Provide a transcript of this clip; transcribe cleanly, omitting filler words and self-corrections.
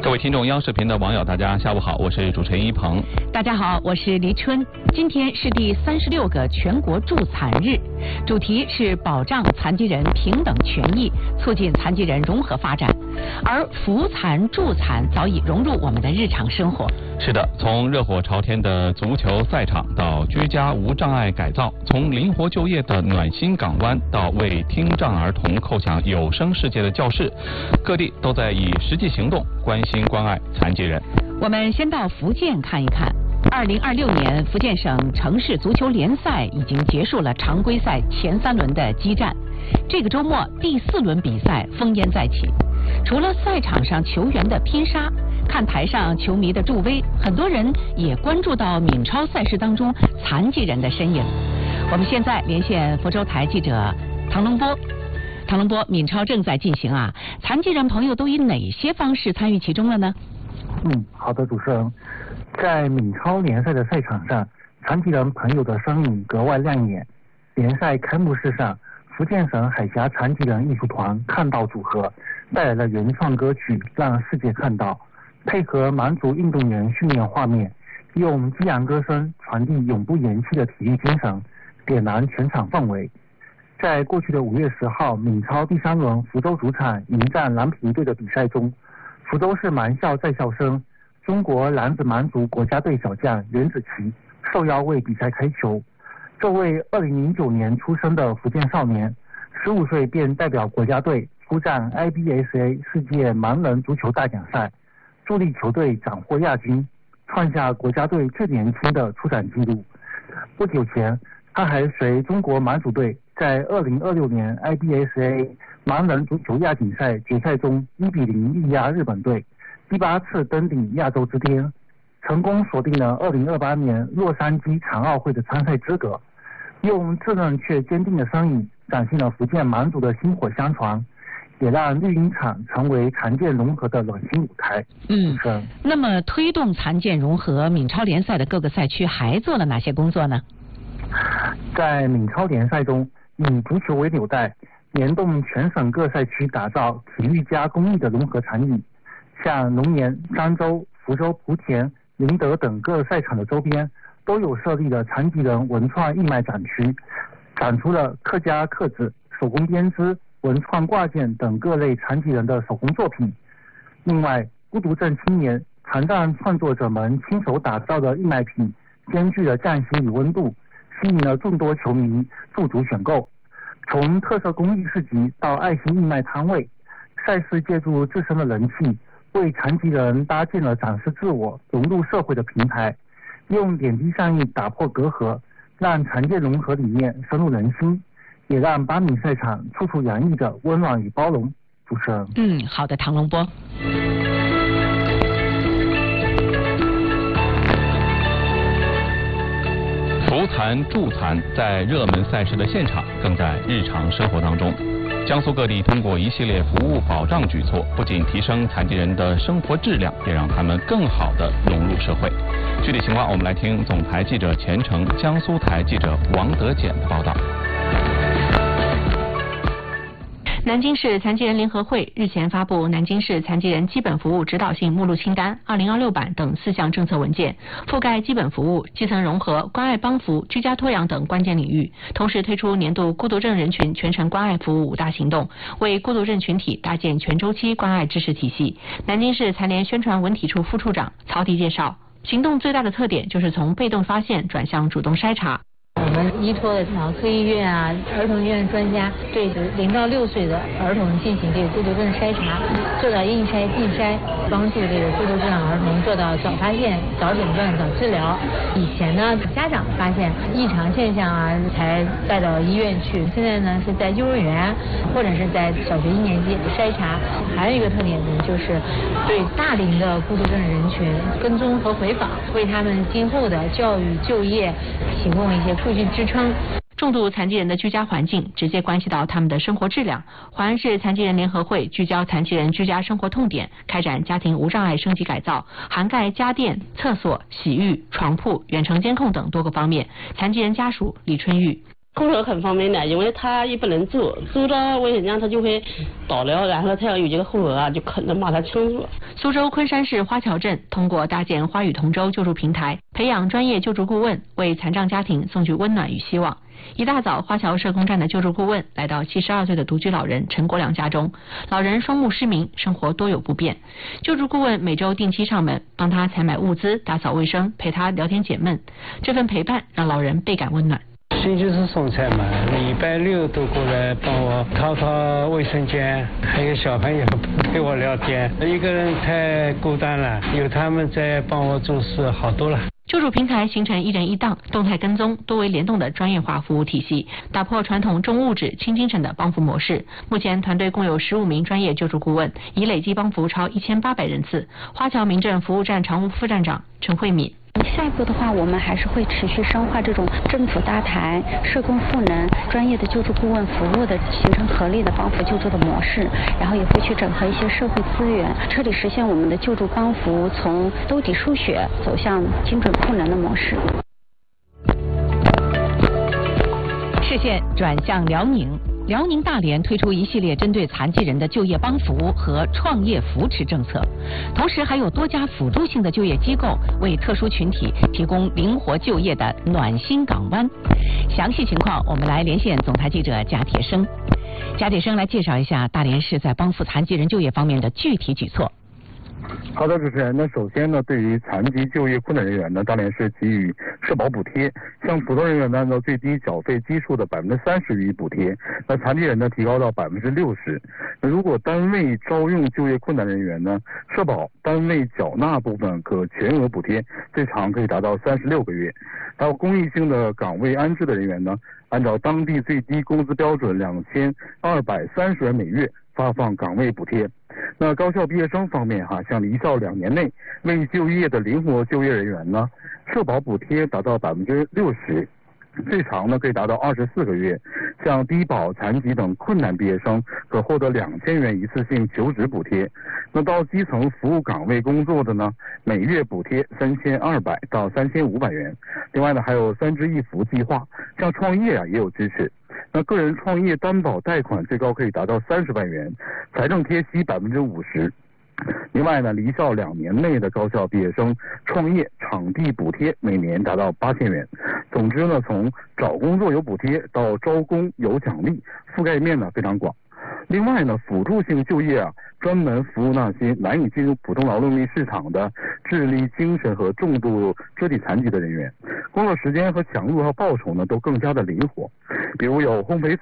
各位听众，央视频的网友，大家下午好，我是主持人一鹏。 大家好，我是黎春。今天是第36个全国助残日，主题是保障残疾人平等权益，促进残疾人融合发展。而扶残助残早已融入我们的日常生活。 是的，从热火朝天的足球赛场到居家无障碍改造，从灵活就业的暖心港湾到为听障儿童构想有声世界的教室，各地都在以实际行动关心关爱残疾人。 我们先到福建看一看。2026年福建省城市足球联赛已经结束了常规赛前3轮的激战，这个周末第4轮比赛烽烟再起。除了赛场上球员的拼杀，看台上球迷的助威，很多人也关注到闽超赛事当中残疾人的身影。我们现在连线福州台记者唐龙波。唐龙波，闽超正在进行啊，残疾人朋友都以哪些方式参与其中了呢？ 好的，主持人。在闽超联赛的赛场上，残疾人朋友的身影格外亮眼。联赛开幕式上，福建省海峡残疾人艺术团看到组合带来了原创歌曲《让世界看到》，配合满族运动员训练画面，用激昂歌声传递永不言弃的体育精神，点燃全场氛围。在过去的5月10号闽超第3轮福州主场迎战蓝皮队的比赛中，福州市蛮校在校生中国男子蛮族国家队小将袁子琪受邀为比赛开球。这位2009年出生的福建少年，15岁便代表国家队出战 IBSA 世界盲人足球大奖赛，助力球队斩获亚军，创下国家队最年轻的出战纪录。不久前，他还随中国蛮族队在2026年 IBSA 盲人足球亚锦赛决赛中1比0力压日本队，第8次登顶亚洲之巅，成功锁定了2028年洛杉矶残奥会的参赛资格。用稚嫩却坚定的身影展现了福建蛮族的薪火相传，也让绿茵场成为残健融合的暖心舞台。 那么推动残健融合，闽超联赛的各个赛区还做了哪些工作呢？ 在闽超联赛中，以足球为纽带，联动全省各赛区打造体育加公益的融合场景。像龙岩、漳州、福州、莆田、宁德等各赛场的周边，都有设立了残疾人文创义卖展区，展出了客家刻字、手工编织、文创挂件等各类残疾人的手工作品。另外，孤独症青年、残障创作者们亲手打造的义卖品，兼具了匠心与温度，吸引了众多球迷驻足选购。从特色公益市集到爱心义卖摊位，赛事借助自身的人气，为残疾人搭建了展示自我、融入社会的平台，用点滴善意打破隔阂，让残健融合理念深入人心，也让巴闽赛场处处洋溢着温暖与包容。主持人。 好的，唐龙波。 扶残助残在热门赛事的现场，更在日常生活当中。江苏各地通过一系列服务保障举措，不仅提升残疾人的生活质量，也让他们更好地融入社会。具体情况，我们来听总台记者钱程、江苏台记者王德简的报道。 南京市残疾人联合会日前发布南京市残疾人基本服务指导性目录清单2026版等4项政策文件，覆盖基本服务、基层融合、关爱帮扶、居家托养等关键领域，同时推出年度孤独症人群全程关爱服务5大行动，为孤独症群体搭建全周期关爱支持体系。南京市残联宣传文体处副处长曹迪介绍，行动最大的特点就是从被动发现转向主动筛查。 我们依托了脑科医院啊、儿童医院专家，对0到6岁的儿童进行这个孤独症筛查，做到应筛尽筛，帮助这个孤独症儿童做到早发现、早诊断、早治疗。以前呢，家长发现异常现象啊，才带到医院去，现在呢是在幼儿园或者是在小学1年级筛查。还有一个特点呢，就是对大龄的孤独症人群跟踪和回访，为他们今后的教育、就业提供一些数据支撑。 重度残疾人的居家环境直接关系到他们的生活质量。淮安市残疾人联合会聚焦残疾人居家生活痛点，开展家庭无障碍升级改造，涵盖家电、厕所、洗浴、床铺、远程监控等多个方面。残疾人家属李春玉。 工作很方便的，因为他也不能走，走到卫生间他就会倒了，然后他要有一个后额啊，就可能把他撑住。 苏州昆山市花桥镇通过搭建花语同舟救助平台，培养专业救助顾问，为残障家庭送去温暖与希望。一大早，花桥社工站的救助顾问来到72岁的独居老人陈国良家中，老人双目失明，生活多有不便。救助顾问每周定期上门，帮他采买物资、打扫卫生，陪他聊天解闷。这份陪伴让老人倍感温暖。 星期四送菜嘛，礼拜六都过来帮我掏掏卫生间，还有小朋友陪我聊天。一个人太孤单了，有他们在帮我做事，好多了。 救助平台形成一人一档、动态跟踪、多维联动的专业化服务体系，打破传统重物质轻精神的帮扶模式。目前团队共有15名专业救助顾问，已累计帮扶超1800人次。花桥民政服务站常务副站长陈慧敏。 下一步的话，我们还是会持续深化这种政府搭台、社工赋能、专业的救助顾问服务的形成合力的帮扶救助的模式，然后也会去整合一些社会资源，彻底实现我们的救助帮扶从兜底输血走向精准赋能的模式。 视线转向辽宁。辽宁大连推出一系列针对残疾人的就业帮扶和创业扶持政策，同时还有多家辅助性的就业机构为特殊群体提供灵活就业的暖心港湾。详细情况我们来连线总台记者贾铁生。贾铁生来介绍一下大连市在帮扶残疾人就业方面的具体举措。 好的，主持人。那首先呢，对于残疾就业困难人员呢，大连市给予社保补贴，像普通人员呢，按照最低缴费基数的30%予以补贴，那残疾人呢提高到60%。那如果单位招用就业困难人员呢，社保单位缴纳部分可全额补贴，最长可以达到36个月。还有公益性的岗位安置的人员呢，按照当地最低工资标准2230元每月发放岗位补贴。那高校毕业生方面像离校2年内未就业的灵活就业人员呢，社保补贴达到60%，最长呢可以达到24个月。像低保、残疾等困难毕业生可获得2000元一次性求职补贴。那到基层服务岗位工作的呢，每月补贴3200到3500元。另外呢，还有3支1扶计划，像创业也有支持。那个人创业担保贷款最高可以达到30万元，财政贴息50%。另外呢，离校2年内的高校毕业生创业场地补贴每年达到8000元。总之呢，从找工作有补贴到招工有奖励，覆盖面呢非常广。另外呢，辅助性就业专门服务那些难以进入普通劳动力市场的智力、精神和重度肢体残疾的人员，工作时间和强度和报酬呢都更加的灵活。比如有烘焙